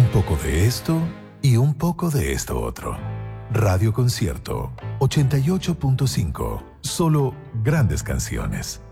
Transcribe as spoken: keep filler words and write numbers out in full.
poco de esto y un poco de esto otro. Radio Concierto ochenta y ocho punto cinco. Solo grandes canciones.